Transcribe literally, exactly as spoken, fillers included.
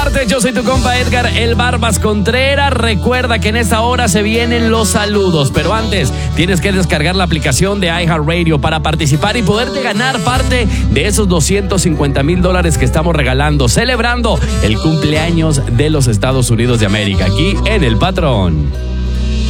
Yo soy tu compa Edgar El Barbas Contreras. Recuerda que en esta hora se vienen los saludos, pero antes tienes que descargar la aplicación de iHeartRadio para participar y poderte ganar parte de esos doscientos cincuenta mil dólares que estamos regalando, celebrando el cumpleaños de los Estados Unidos de América, aquí en El Patrón.